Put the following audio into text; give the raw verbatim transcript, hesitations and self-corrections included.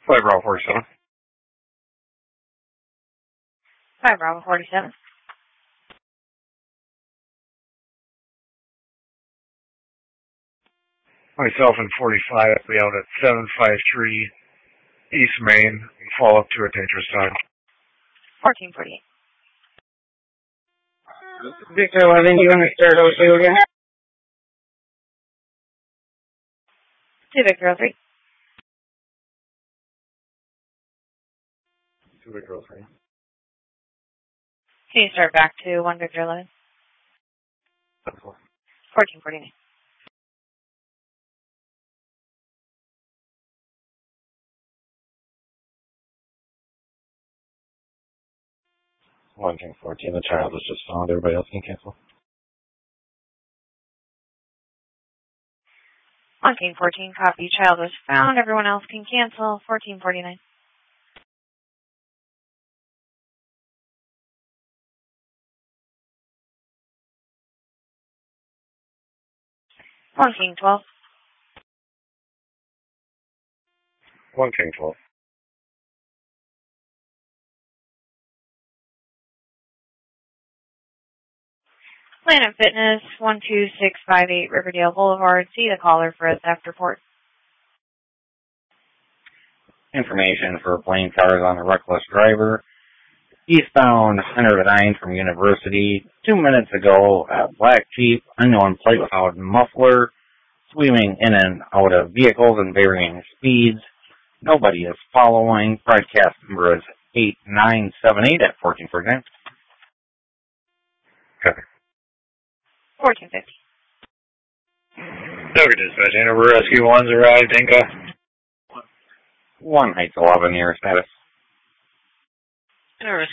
Five Bravo forty-seven. Five Bravo forty-seven. Myself and forty-five will be out at seven five three East Main. Fall up to a dangerous time. fourteen forty-eight. Victor eleven, do you want to start O two again? Two Victor oh three. Two Victor oh three. Can you start back to one Victor eleven? fourteen forty-nine. One King fourteen, the child was just found. Everybody else can cancel. One King fourteen, copy. Child was found. Everyone else can cancel. fourteen forty-nine. One King twelve. One King twelve. Planet Fitness, one two six five eight Riverdale Boulevard. See the caller for a theft report. Information for plane cars on a reckless driver. Eastbound one oh nine from University. Two minutes ago, a black Jeep, unknown plate without muffler, sweeping in and out of vehicles in varying speeds. Nobody is following. Broadcast number is eight nine seven eight at fourteen forty-nine. Okay. fourteen fifty. Okay, dispatch. Hanover Rescue one's arrived. Inca. One Heights eleven, your status. Hanover